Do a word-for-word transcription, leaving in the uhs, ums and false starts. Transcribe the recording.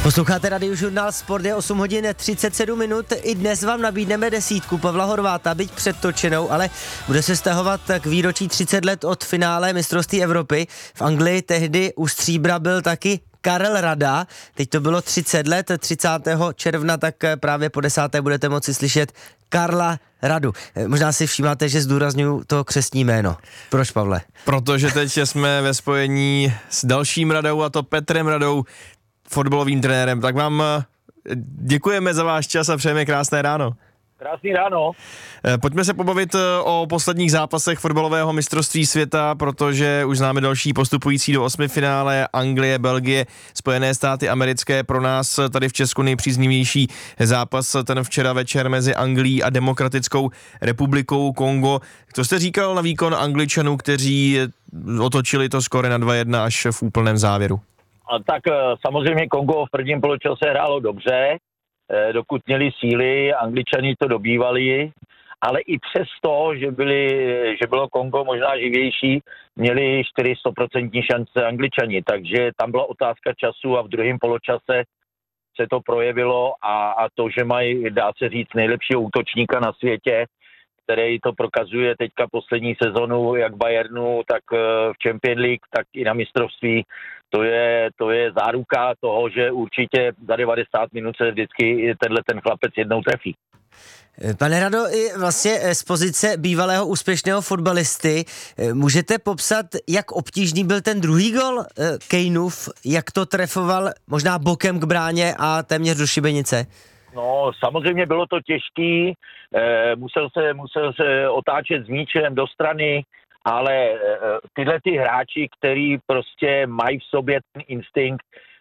Posloucháte Radiožurnál Sport, je osm hodin třicet sedm minut. I dnes vám nabídneme desítku Pavla Horváta, byť předtočenou, ale bude se stahovat k výročí třicet let od finále mistrovství Evropy. V Anglii tehdy u stříbra byl taky Karel Rada, teď to bylo třicet let, třicátého června, tak právě po desáté budete moci slyšet Karla Radu. Možná si všímáte, že zdůrazňuji to křestní jméno. Proč, Pavle? Protože teď jsme ve spojení s dalším Radou, a to Petrem Radou, fotbalovým trenérem. Tak vám děkujeme za váš čas a přejeme krásné ráno. Krásný ráno. Pojďme se pobavit o posledních zápasech fotbalového mistrovství světa, protože už známe další postupující do osmifinále: Anglie, Belgie, Spojené státy americké. Pro nás tady v Česku nejpříznivější zápas ten včera večer mezi Anglií a Demokratickou republikou Kongo. Co jste říkal na výkon Angličanů, kteří otočili to skóre na dva jedna až v úplném závěru? A tak samozřejmě Kongo v prvním poločase hrálo dobře, dokud měli síly, Angličani to dobývali, ale i přesto, že, byli, že bylo Kongo možná živější, měli čtyři sta procent šance Angličani, takže tam byla otázka času a v druhém poločase se to projevilo a, a to, že mají, dá se říct, nejlepšího útočníka na světě, který to prokazuje teďka poslední sezonu, jak v Bayernu, tak v Champions League, tak i na mistrovství. To je, to je záruka toho, že určitě za devadesát minut se vždycky tenhle ten chlapec jednou trefí. Pane Rado, i vlastně z pozice bývalého úspěšného fotbalisty můžete popsat, jak obtížný byl ten druhý gol Kaneův, jak to trefoval možná bokem k bráně a téměř do šibenice? No, samozřejmě bylo to těžký, eh, musel, se, musel se otáčet s míčem do strany, ale eh, tyhle ty hráči, který prostě mají v sobě ten instinkt,